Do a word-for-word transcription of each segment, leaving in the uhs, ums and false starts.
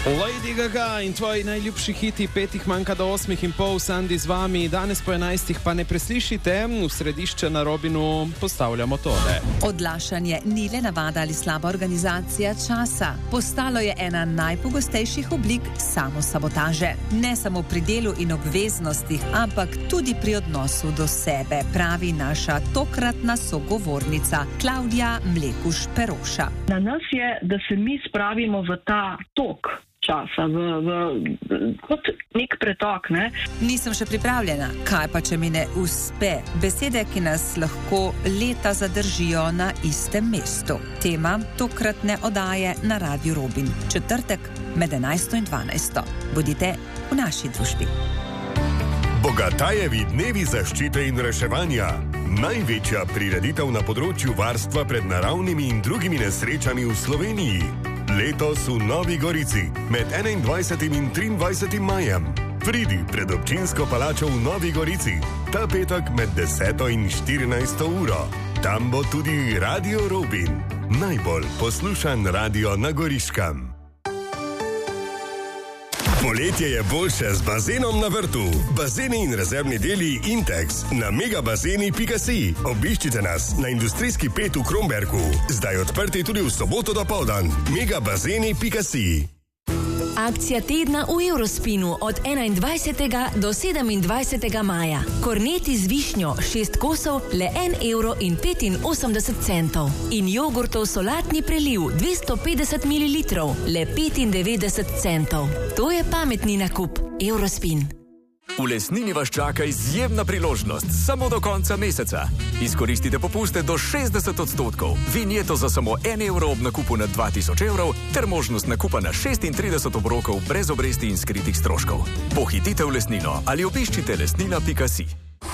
Lady Gaga in tvoji najljubši hiti, petih manjka do osmih in pol, Sandi z vami, danes po enajstih pa ne preslišite, v središče na Robinu postavljamo tole. Odlašanje ni le navada ali slaba organizacija časa. Postalo je ena najpogostejših oblik samosabotaže. Ne samo pri delu in obveznostih, ampak tudi pri odnosu do sebe, pravi naša tokratna sogovornica Klavdija Mlekuž Peroša. Na nas je, da se mi spravimo v ta tok časa, v, v, kot nek pretok, ne? Nisem še pripravljena. Kaj pa, če mi ne uspe? Besede, ki nas lahko leta zadržijo na istem mestu. Tema tokratne oddaje na Radiu Robin. Četrtek med enajsto in dvanajsto. Bodite v naši družbi. Bogatajevi dnevi zaščite in reševanja. Največja prireditev na področju varstva pred naravnimi in drugimi nesrečami v Sloveniji. Letos v Novi Gorici med enaindvajsetim in triindvajsetim majem. Pridi pred občinsko palačo v Novi Gorici ta petek med deseto in štirinajsto uro. Tam bo tudi Radio Robin, najbolj poslušan radio na Goriškem. Poletje je boljše z bazenom na vrtu. Bazeni in rezervni deli Intex na megabazeni pika si. Obiščite nas na industrijski pet v Kromberku. Zdaj odprti tudi v soboto dopoldan. megabazeni pika si. Akcija tedna v Eurospinu od enaindvajsetega do sedemindvajsetega maja. Korneti z višnjo šest kosov le en evro in petinosemdeset centov. In jogurtov solatni preliv dvesto petdeset mililitrov le petindevetdeset centov. To je pametni nakup. Eurospin. V Lesnini vas čaka izjemna priložnost samo do konca meseca. Izkoristite popuste do šestdeset odstotkov, vinjeto za samo en evro ob nakupu na dva tisoč evrov ter možnost nakupa na šestintrideset obrokov brez obresti in skritih stroškov. Pohitite v Lesnino ali obiščite lesnina pika si.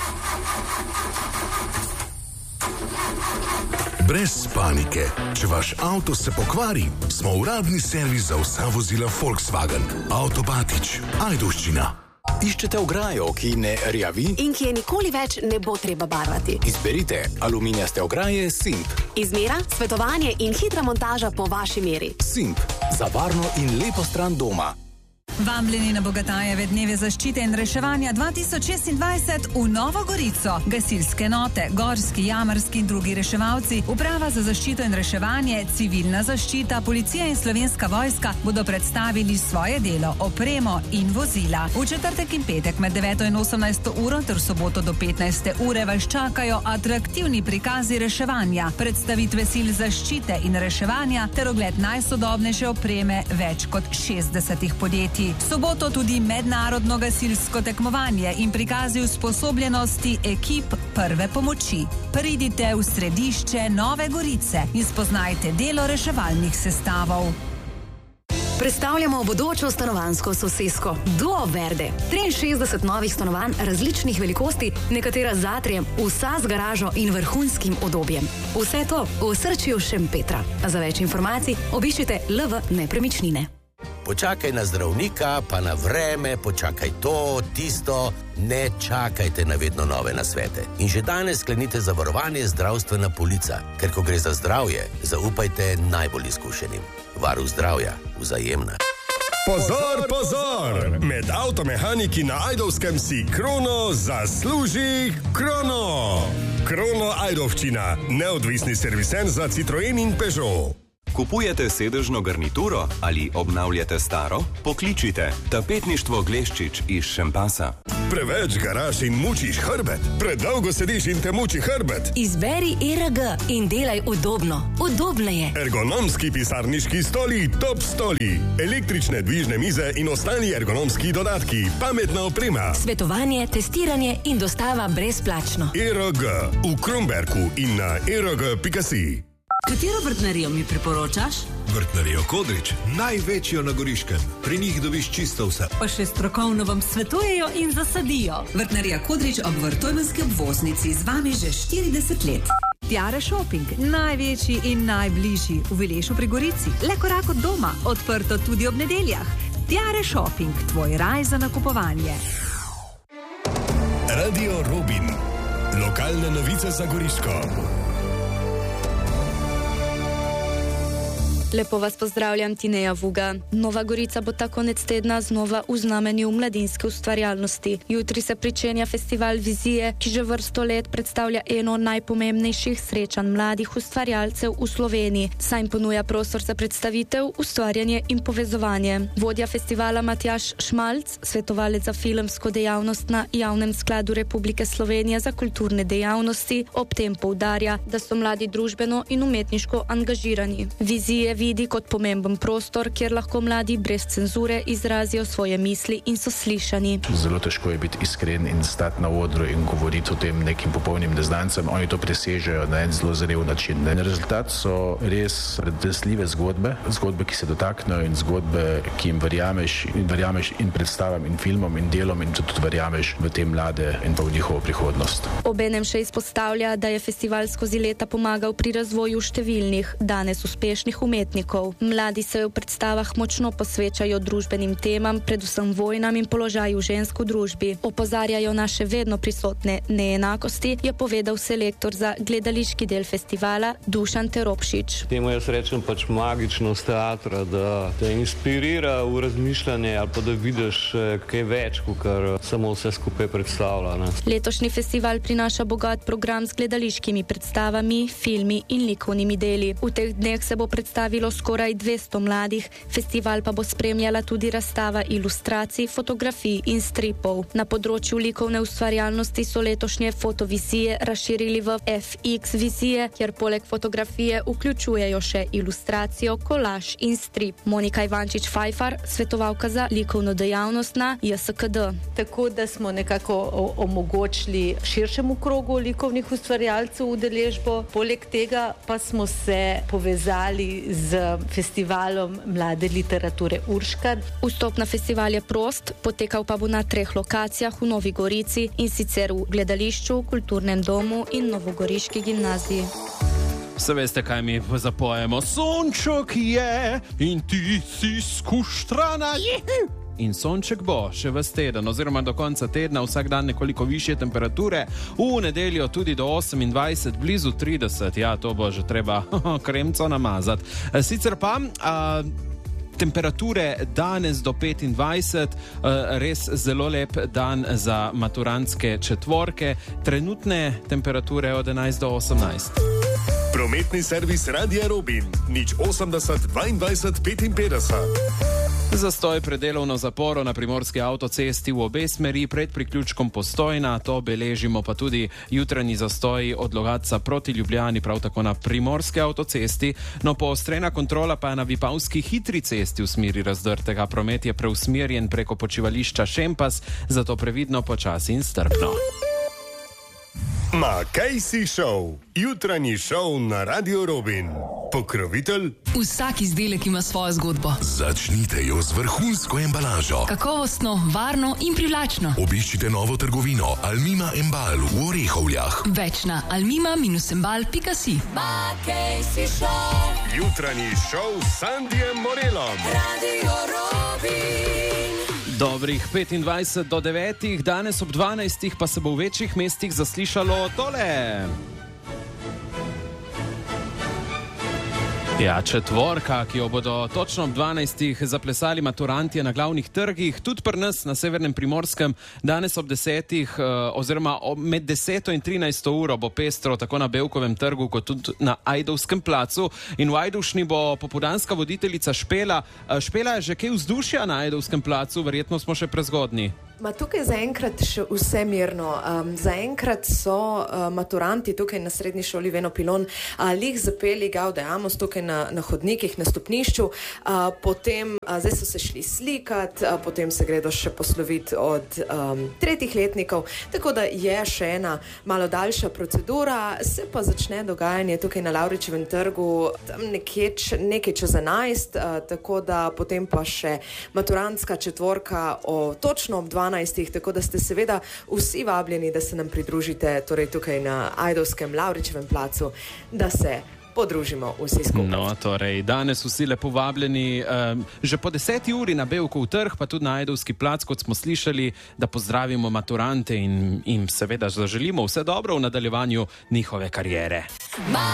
Brez panike. Če vaš avto se pokvari, smo uradni servis za vsa vozila Volkswagen. Avtobatič, Ajdovščina. Iščete ograjo, ki ne rjavi? In ki je nikoli več ne bo treba barvati. Izberite aluminijaste ograje Simp. Izmera, svetovanje in hitra montaža po vaši meri. Simp. Za varno in lepo stran doma. Vabljeni na Bogatajeve dneve zaščite in reševanja dva tisoč šestindvajset v Novo Gorico. Gasilske enote, gorski, jamarski in drugi reševalci, uprava za zaščito in reševanje, civilna zaščita, policija in Slovenska vojska bodo predstavili svoje delo, opremo in vozila. V četrtek in petek med deveto in osemnajsto uro ter v soboto do petnajste ure vas čakajo atraktivni prikazi reševanja, predstavitve sil zaščite in reševanja ter ogled najsodobnejše opreme več kot šestdesetih podjetij. V soboto tudi mednarodno gasilsko tekmovanje in prikazi usposobljenosti ekip prve pomoči. Pridite v središče Nove Gorice in spoznajte delo reševalnih sestavov. Predstavljamo bodočo stanovanjsko sosesko Duo Verde. triinšestdeset novih stanovanj različnih velikosti, nekatera z atrijem, vsa z garažo in vrhunskim udobjem. Vse to v osrčju Šempetra. Za več informacij obiščite L V Nepremičnine. Počakaj na zdravnika, pa na vreme, počakaj to, tisto, ne čakajte na vedno nove nasvete. In že danes sklenite zavarovanje zdravstvena polica, ker ko gre za zdravje, zaupajte najbolj izkušenim. Varuh zdravja, Vzajemna. Pozor, pozor! Med avtomehaniki na Ajdovskem si Krono zasluži Krono! Krono Ajdovščina, neodvisni serviser za Citroen in Peugeot. Kupujete sedežno garnituro ali obnavljate staro? Pokličite Tapetništvo Gleščič iz Šempasa. Preveč garaš in mučiš hrbet? Predolgo sediš in te muči hrbet? Izberi E R G in delaj udobno. Udobno je. Ergonomski pisarniški stoli, top stoli, električne dvižne mize in ostali ergonomski dodatki, pametna oprema. Svetovanje, testiranje in dostava brezplačno. E R G v Kromberku in na e r g pika si. Katero vrtnarijo mi priporočaš? Vrtnarijo Kodrič, največjo na Goriškem. Pri njih dobiš čisto vse. Pa še strokovno vam svetujejo in zasadijo. Vrtnarija Kodrič ob Vrtojmenski obvoznici z vami že štirideset let. Tiare Shopping, največji in najbližji v Vilešu pri Gorici. Le korak od doma, odprto tudi ob nedeljah. Tiare Shopping, tvoj raj za nakupovanje. Radio Robin, lokalne novice za Goriško. Lepo vas pozdravljam, Tineja Vuga. Nova Gorica bo ta konec tedna znova v znamenju mladinske ustvarjalnosti. Jutri se pričenja festival Vizije, ki že vrsto let predstavlja eno najpomembnejših srečanj mladih ustvarjalcev v Sloveniji, saj jim ponuja prostor za predstavitev, ustvarjanje in povezovanje. Vodja festivala Matjaž Šmalc, svetovalec za filmsko dejavnost na Javnem skladu Republike Slovenije za kulturne dejavnosti, ob tem poudarja, da so mladi družbeno in umetniško angažirani. Vizije vidi kot pomemben prostor, kjer lahko mladi brez cenzure izrazijo svoje misli in so slišani. Zelo težko je biti iskren in stati na odru in govoriti o tem nekim popolnim neznancem. Oni to presežejo na en zelo zrel način. Rezultat so res pretresljive zgodbe, zgodbe, ki se dotaknejo in zgodbe, ki jim verjameš in verjameš in predstavam in filmom in delom in tudi verjameš v te mlade in pa v njihovo prihodnost. Obenem še izpostavlja, da je festival skozi leta pomagal pri razvoju številnih, danes uspešnih umetnikov. Mladi se v predstavah močno posvečajo družbenim temam, predvsem vojnam in položaju žensk v družbi. Opozarjajo na še vedno prisotne neenakosti, je povedal selektor za gledališki del festivala Dušan Teropšič. Temu jaz rečem pač magičnost teatra, da te inspirira v razmišljanje ali pa da vidiš kaj več, kar samo vse skupaj predstavlja. Ne? Letošnji festival prinaša bogat program z gledališkimi predstavami, filmi in likovnimi deli. V teh dneh se bo predstavilo skoraj dvesto mladih, festival pa bo spremljala tudi razstava ilustracij, fotografij in stripov. Na področju likovne ustvarjalnosti so letošnje fotovizije razširili v F X vizije, kjer poleg fotografije vključujejo še ilustracijo, kolaž in strip. Monika Ivančič-Fajfar, svetovalka za likovno dejavnost na J S K D. Tako da smo nekako omogočili širšemu krogu likovnih ustvarjalcev udeležbo, poleg tega pa smo se povezali z festivalom mlade literature Urška. Vstop na festival je prost, potekal pa bo na treh lokacijah v Novi Gorici, in sicer v gledališču, kulturnem domu in novogoriški gimnaziji. Se veste, kaj mi zapojemo? Sonček je in ti si skuštrana. In sonček bo še ves teden, oziroma do konca tedna, vsak dan nekoliko višje temperature, v nedeljo tudi do osemindvajset, blizu trideset, ja, to bo že treba kremco namazati. Sicer pa a, temperature danes do petindvajset, a, res zelo lep dan za maturantske četvorke, trenutne temperature od enajst do osemnajst. Prometni servis Radia Robin, nič osemdeset dvaindvajset petinpetdeset. Zastoj pred delovno zaporo na primorski avtocesti v obe smeri pred priključkom Postojna, to beležimo pa tudi jutranji zastoji od Logatca proti Ljubljani, prav tako na primorski avtocesti, no poostrena kontrola pa je na Vipavski hitri cesti v smeri razdrtega. Promet je preusmerjen preko počivališča Šempas, zato previdno, počasi in strpno. Ma kaj si šov? Jutranji šov na Radio Robin. Pokrovitelj? Vsak izdelek ima svojo zgodbo. Začnite jo z vrhunsko embalažo. Kakovostno, varno in privlačno. Obiščite novo trgovino Almima Embal v Orehovljah. Več na almima embal pika si. Ma kaj si šov? Jutranji šov s Sandijem Morelom. Radio Robin. Dobrih petindvajset do devetih, danes ob dvanajstih pa se bo v večjih mestih zaslišalo tole. Ja, četvorka, ki jo bodo točno ob dvanajstih zaplesali maturantje na glavnih trgih, tudi pri nas na severnem Primorskem, danes ob desetih oziroma med deseto in trinajsto uro bo pestro tako na Bevkovem trgu kot tudi na Ajdovskem placu, in v Ajdušni bo popoldanska voditeljica Špela. Špela, je že kaj vzdušja na Ajdovskem placu, verjetno smo še prezgodni. Ma tukaj zaenkrat še vse mirno. Um, zaenkrat so uh, maturanti tukaj na srednji šoli Veno Pilon uh, lih zapeli Gaude Amos tukaj na, na hodnikih, na stopnišču, uh, potem uh, zdaj so se šli slikat, uh, potem se gredo še posloviti od um, tretjih letnikov, tako da je še ena malo daljša procedura, se pa začne dogajanje tukaj na Lavričevem trgu tam nekje, nekaj čez enajst, uh, tako da potem pa še maturantska četvorka o točno ob dvanajstih, tako da ste seveda vsi vabljeni, da se nam pridružite torej tukaj na Ajdovskem Lavričevem placu, da se podružimo vsi skupaj. No, torej, danes vsi lepo vabljeni, um, že po deseti uri na Bevkov trg, pa tudi na Ajdovski plac, kot smo slišali, da pozdravimo maturante in jim seveda zaželimo vse dobro v nadaljevanju njihove kariere.